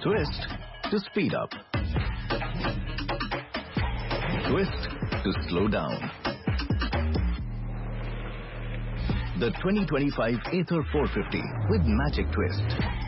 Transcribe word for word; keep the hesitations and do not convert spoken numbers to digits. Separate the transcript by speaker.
Speaker 1: Twist to speed up. Twist to slow down. The twenty twenty-five Ather four fifty with Magic Twist.